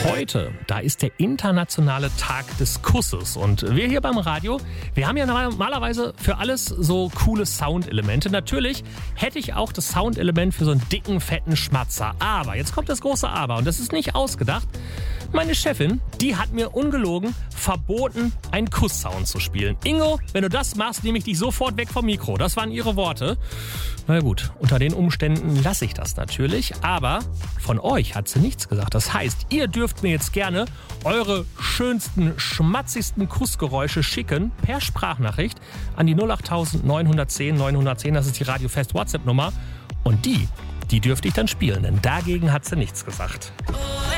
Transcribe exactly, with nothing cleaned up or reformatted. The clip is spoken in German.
Heute, da ist der internationale Tag des Kusses. Und wir hier beim Radio, wir haben ja normalerweise für alles so coole Soundelemente. Natürlich hätte ich auch das Soundelement für so einen dicken, fetten Schmatzer. Aber, jetzt kommt das große Aber, und das ist nicht ausgedacht. Meine Chefin, die hat mir ungelogen verboten, einen Kusssound zu spielen. Ingo, wenn du das machst, nehme ich dich sofort weg vom Mikro. Das waren ihre Worte. Na gut, unter den Umständen lasse ich das natürlich. Aber von euch hat sie nichts gesagt. Das heißt, ihr dürft mir jetzt gerne eure schönsten, schmatzigsten Kussgeräusche schicken per Sprachnachricht an die null acht neun eins null neun eins null. Das ist die Radio Fest WhatsApp-Nummer. Und die, die dürfte ich dann spielen, denn dagegen hat sie nichts gesagt.